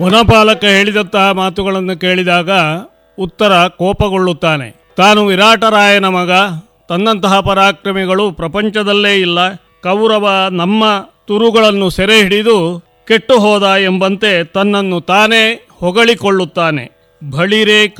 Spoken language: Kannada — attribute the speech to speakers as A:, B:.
A: ವನಪಾಲಕ ಹೇಳಿದಂತಹ ಮಾತುಗಳನ್ನು ಕೇಳಿದಾಗ ಉತ್ತರ ಕೋಪಗೊಳ್ಳುತ್ತಾನೆ. ತಾನು ವಿರಾಟರಾಯನ ಮಗ, ತನ್ನಂತಹ ಪರಾಕ್ರಮಿಗಳು ಪ್ರಪಂಚದಲ್ಲೇ ಇಲ್ಲ, ಕೌರವ ನಮ್ಮ ತುರುಗಳನ್ನು ಸೆರೆ ಹಿಡಿದು ಕೆಟ್ಟು ಹೋದ ಎಂಬಂತೆ ತನ್ನನ್ನು ತಾನೇ ಹೊಗಳಿಕೊಳ್ಳುತ್ತಾನೆ. ಬಳಿರೆ